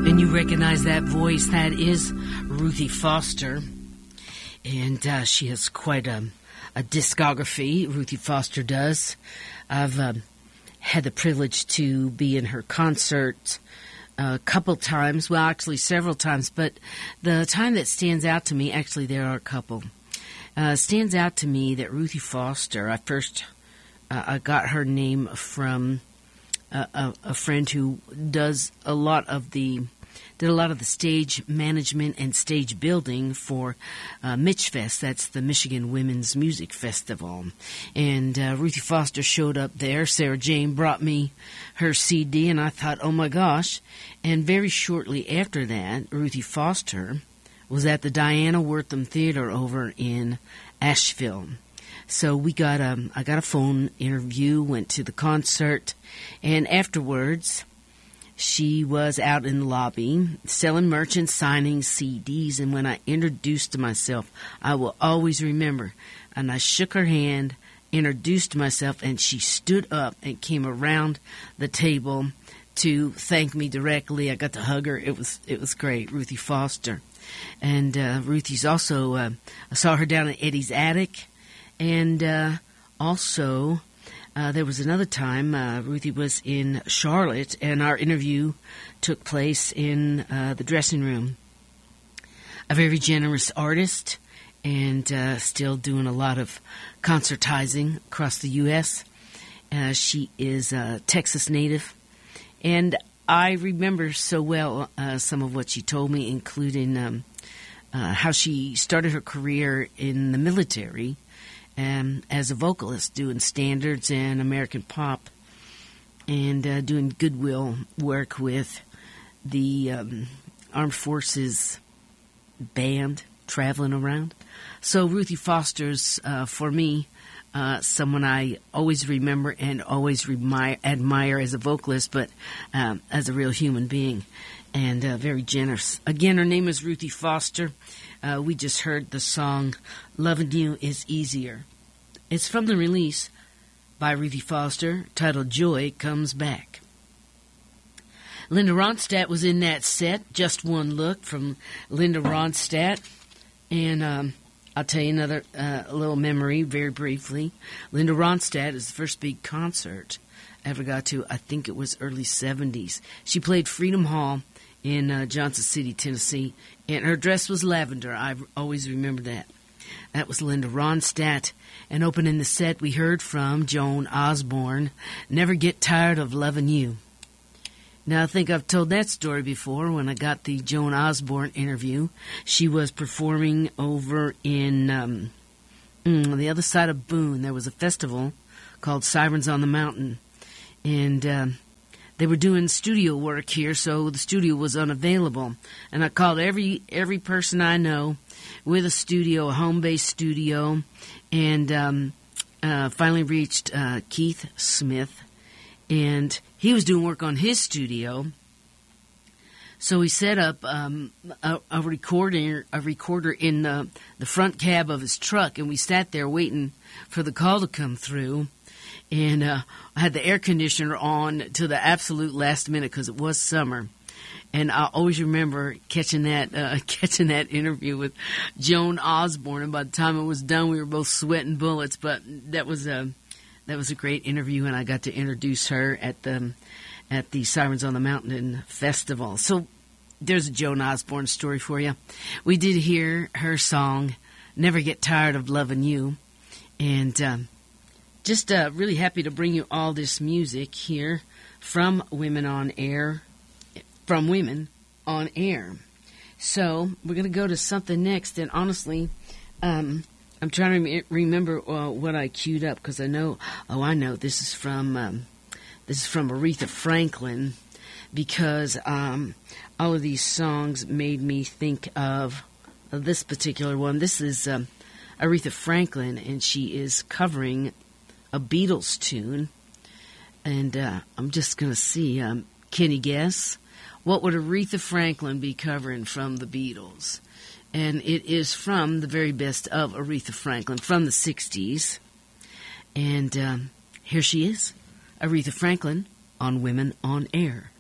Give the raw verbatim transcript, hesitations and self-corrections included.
And you recognize that voice. That is Ruthie Foster. And uh, she has quite a, a discography, Ruthie Foster does. I've um, had the privilege to be in her concert a couple times. Well, actually several times. But the time that stands out to me, actually there are a couple. Uh, stands out to me that Ruthie Foster, I first uh, I got her name from a, a, a friend who does a lot of the did a lot of the stage management and stage building for uh, Mitchfest. That's the Michigan Women's Music Festival. And uh, Ruthie Foster showed up there. Sarah Jane brought me her C D, and I thought, oh my gosh. And very shortly after that, Ruthie Foster was at the Diana Wortham Theater over in Asheville. So we got a, I got a phone interview, went to the concert, and afterwards she was out in the lobby selling merch and signing C Ds. And when I introduced myself, I will always remember, and I shook her hand, introduced myself, and she stood up and came around the table to thank me directly. I got to hug her. It was it was great, Ruthie Foster. And uh, Ruthie's also, uh, I saw her down at Eddie's Attic. And uh, also, uh, there was another time uh, Ruthie was in Charlotte, and our interview took place in uh, the dressing room. A very generous artist, and uh, still doing a lot of concertizing across the U S Uh, she is a Texas native, and I remember so well uh, some of what she told me, including um, uh, how she started her career in the military um, as a vocalist, doing standards and American pop, and uh, doing goodwill work with the um, Armed Forces band, traveling around. So Ruthie Foster's, uh, for me, Uh, someone I always remember and always remi- admire as a vocalist, but um, as a real human being, and uh, very generous. Again, her name is Ruthie Foster. Uh, we just heard the song "Loving You Is Easier." It's from the release by Ruthie Foster titled "Joy Comes Back." Linda Ronstadt was in that set. Just One Look from Linda Ronstadt. And um I'll tell you another uh, little memory very briefly. Linda Ronstadt is the first big concert I ever got to. I think it was early seventies. She played Freedom Hall in uh, Johnson City, Tennessee, and her dress was lavender. I always remember that. That was Linda Ronstadt. And opening the set, we heard from Joan Osborne, "Never Get Tired of Loving You." Now, I think I've told that story before. When I got the Joan Osborne interview, she was performing over in um, on the other side of Boone. There was a festival called Sirens on the Mountain, and uh, they were doing studio work here, so the studio was unavailable. And I called every every person I know with a studio, a home-based studio, and um, uh, finally reached uh, Keith Smith. And he was doing work on his studio, so he set up um, a, a recorder, a recorder in the, the front cab of his truck, and we sat there waiting for the call to come through. And uh, I had the air conditioner on to the absolute last minute because it was summer. And I always remember catching that uh, catching that interview with Joan Osborne. And by the time it was done, we were both sweating bullets. But that was a That was a great interview, and I got to introduce her at the at the Sirens on the Mountain Festival. So there's a Joan Osborne story for you. We did hear her song, "Never Get Tired of Loving You," and um, just uh, really happy to bring you all this music here from Women on Air, from Women on Air. So we're going to go to something next, and honestly, um, I'm trying to re- remember uh, what I queued up, because I know, oh, I know, this is from, um, this is from Aretha Franklin, because um, all of these songs made me think of, of this particular one. This is um, Aretha Franklin, and she is covering a Beatles tune, and uh, I'm just going to see, um, can you guess? What would Aretha Franklin be covering from the Beatles? And it is from the very best of Aretha Franklin from the sixties. And um, here she is, Aretha Franklin on Women on Air.